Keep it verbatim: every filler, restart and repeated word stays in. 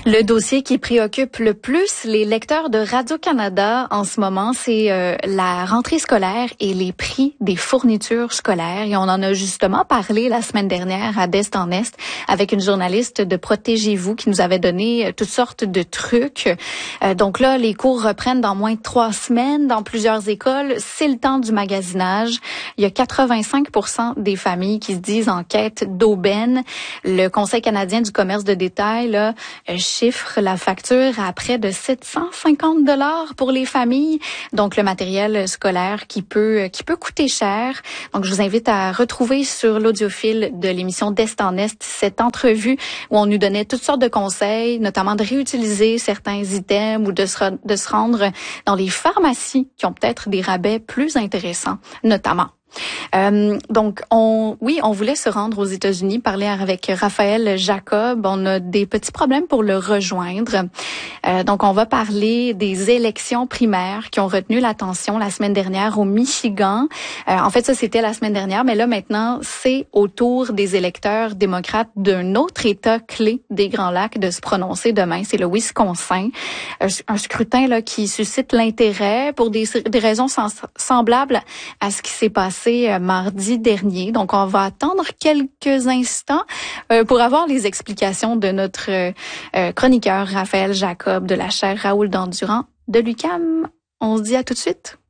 Le dossier qui préoccupe le plus les lecteurs de Radio-Canada en ce moment, c'est euh, la rentrée scolaire et les prix des fournitures scolaires. Et on en a justement parlé la semaine dernière à d'Est en Est avec une journaliste de Protégez-vous qui nous avait donné euh, toutes sortes de trucs. Euh, donc là, les cours reprennent dans moins de trois semaines dans plusieurs écoles. C'est le temps du magasinage. Il y a quatre-vingt-cinq pour cent des familles qui se disent en quête d'aubaine. Le Conseil canadien du commerce de détail là, euh, chiffre la facture à près de sept cent cinquante dollars pour les familles. Donc, le matériel scolaire qui peut qui peut coûter cher. Donc, je vous invite à retrouver sur l'audiofil de l'émission d'Est en Est cette entrevue où on nous donnait toutes sortes de conseils, notamment de réutiliser certains items ou de se, de se rendre dans les pharmacies qui ont peut-être des rabais plus intéressants, notamment. Euh, donc, on, oui, on voulait se rendre aux États-Unis, parler avec Raphaël Jacob. On a des petits problèmes pour le rejoindre. Euh, donc, on va parler des élections primaires qui ont retenu l'attention la semaine dernière au Michigan. Euh, en fait, ça, c'était la semaine dernière, mais là, maintenant, c'est au tour des électeurs démocrates d'un autre État clé des Grands Lacs de se prononcer demain. C'est le Wisconsin. Un, un scrutin là qui suscite l'intérêt pour des, des raisons sens, semblables à ce qui s'est passé mardi dernier. Donc, on va attendre quelques instants euh, pour avoir les explications de notre euh, chroniqueur Raphaël Jacob de la chaire Raoul Dandurand de l'U Q A M. On se dit à tout de suite.